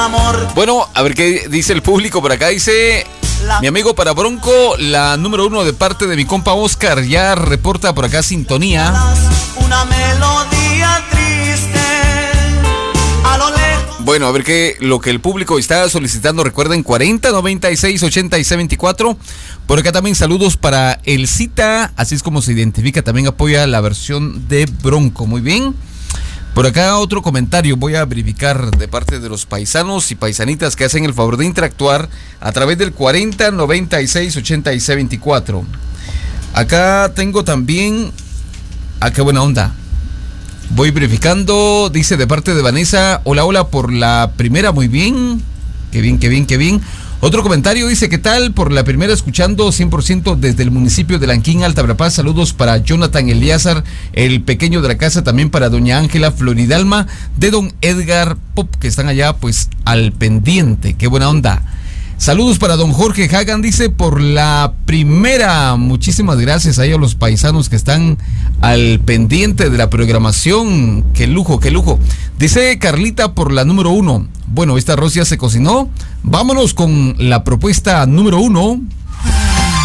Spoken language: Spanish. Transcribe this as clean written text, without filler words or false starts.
amor. Bueno, a ver qué dice el público por acá. Dice mi amigo para Bronco, la número 1 de parte de mi compa Oscar. Ya reporta por acá sintonía. Una melodía triste a lo lejos. Bueno, a ver qué lo que el público está solicitando. Recuerden, 40 96 86 24. Por acá también saludos para el Cita, así es como se identifica. También apoya la versión de Bronco. Muy bien. Por acá otro comentario, voy a verificar de parte de los paisanos y paisanitas que hacen el favor de interactuar a través del 40 96 86 24. Acá tengo también, qué buena onda. Voy verificando, dice de parte de Vanessa, hola, hola por la primera, muy bien. Qué bien, qué bien, qué bien. Otro comentario dice, ¿qué tal? Por la primera escuchando 100% desde el municipio de Lanquín, Alta Verapaz. Saludos para Jonathan Eliazar, el pequeño de la casa, también para doña Ángela Floridalma, de don Edgar Pop, que están allá pues al pendiente. Qué buena onda. Saludos para don Jorge Hagan, dice, por la primera. Muchísimas gracias ahí a los paisanos que están al pendiente de la programación. Qué lujo, qué lujo. Dice Carlita por la número 1. Bueno, esta arroz ya se cocinó. Vámonos con la propuesta número 1.